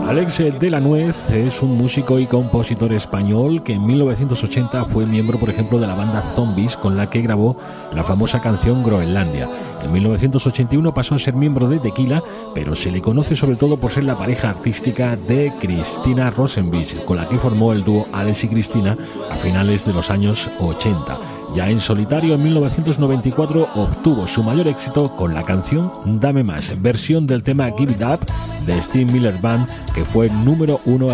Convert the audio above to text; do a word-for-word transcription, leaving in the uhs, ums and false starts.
Alex de la Nuez es un músico y compositor español que en mil novecientos ochenta fue miembro, por ejemplo, de la banda Zombies, con la que grabó la famosa canción Groenlandia. En mil novecientos ochenta y uno pasó a ser miembro de Tequila, pero se le conoce sobre todo por ser la pareja artística de Cristina Rosenbich, con la que formó el dúo Alex y Cristina a finales de los años ochenta. Ya en solitario, en mil novecientos noventa y cuatro obtuvo su mayor éxito con la canción Dame Más, versión del tema Give It Up de Steve Miller Band, que fue número uno